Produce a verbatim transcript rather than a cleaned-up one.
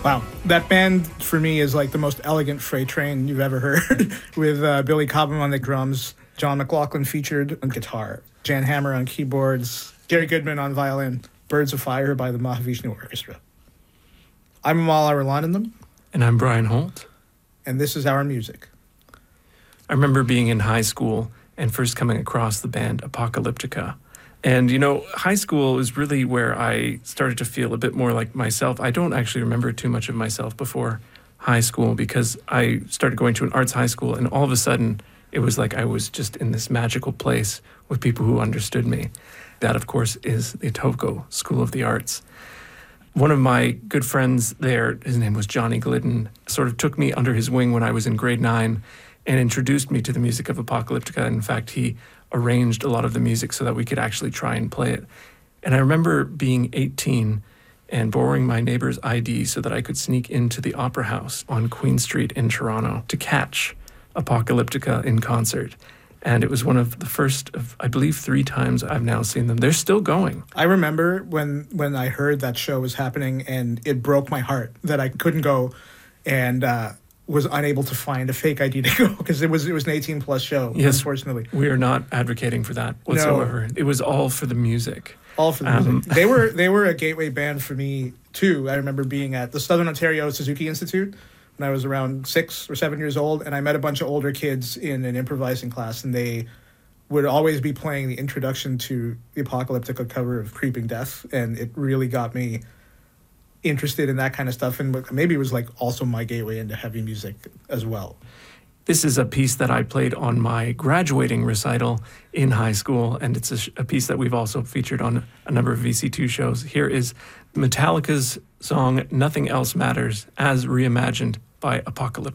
Wow. That band, for me, is like the most elegant freight train you've ever heard, with uh, Billy Cobham on the drums, John McLaughlin featured on guitar, Jan Hammer on keyboards, Gary Goodman on violin, Birds of Fire by the Mahavishnu Orchestra. I'm Amal Arulanandam. And I'm Brian Holt. And this is our music. I remember being in high school and first coming across the band Apocalyptica. And, you know, high school is really where I started to feel a bit more like myself. I don't actually remember too much of myself before high school because I started going to an arts high school, and all of a sudden it was like I was just in this magical place with people who understood me. That, of course, is the Etobicoke School of the Arts. One of my good friends there, his name was Johnny Glidden, sort of took me under his wing when I was in grade nine and introduced me to the music of Apocalyptica. In fact, he arranged a lot of the music so that we could actually try and play it. And I remember being eighteen and borrowing my neighbor's I D so that I could sneak into the Opera House on Queen Street in Toronto to catch Apocalyptica in concert. And it was one of the first of, I believe, three times I've now seen them. They're still going. I remember when, when I heard that show was happening, and it broke my heart that I couldn't go, and uh, was unable to find a fake I D to go because it was it was an eighteen plus show. Yes, unfortunately. We are not advocating for that whatsoever. No. It was all for the music. All for the um, music. They were they were a gateway band for me too. I remember being at the Southern Ontario Suzuki Institute when I was around six or seven years old, and I met a bunch of older kids in an improvising class, and they would always be playing the introduction to the Apocalyptica cover of Creeping Death, and it really got me interested in that kind of stuff, and maybe it was like also my gateway into heavy music as well. This is a piece that I played on my graduating recital in high school, and it's a, sh- a piece that we've also featured on a number of V C two shows. Here is Metallica's song Nothing Else Matters as reimagined by Apocalyptica.